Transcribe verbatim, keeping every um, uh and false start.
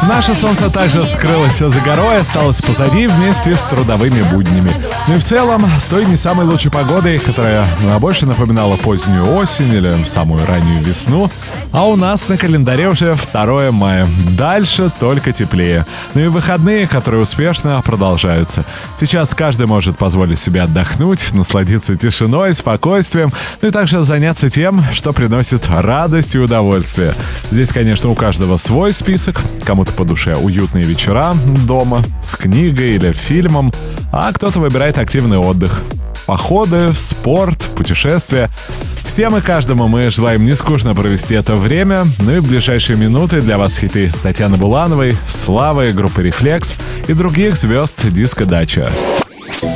Наше солнце также скрылось за горой, осталось позади вместе с трудовыми буднями. Ну и в целом, с той не самой лучшей погодой, которая ну, больше напоминала позднюю осень или самую раннюю весну, а у нас на календаре уже второе мая. Дальше только теплее. Ну и выходные, которые успешно продолжаются. Сейчас каждый может позволить себе отдохнуть, насладиться тишиной, спокойствием, ну и также заняться тем, что приносит радость и удовольствие. Здесь, конечно, у каждого свой список. Кому-то по душе уютные вечера дома, с книгой или фильмом, а кто-то выбирает активный отдых. Походы, спорт, путешествия. Всем и каждому мы желаем не скучно провести это время. Ну и в ближайшие минуты для вас хиты Татьяны Булановой, Славы, группы «Рефлекс» и других звезд диска «Дача».